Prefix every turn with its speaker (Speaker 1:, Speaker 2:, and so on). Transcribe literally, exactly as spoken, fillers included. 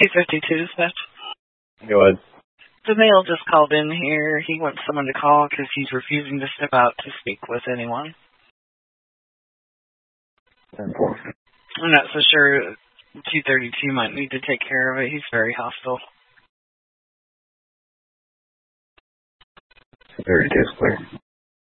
Speaker 1: two fifty-two dispatch.
Speaker 2: Go ahead.
Speaker 1: The male just called in here. He wants someone to call because he's refusing to step out to speak with anyone. I'm not so sure two thirty-two might need to take care of it. He's very hostile.
Speaker 2: two thirty-two is clear.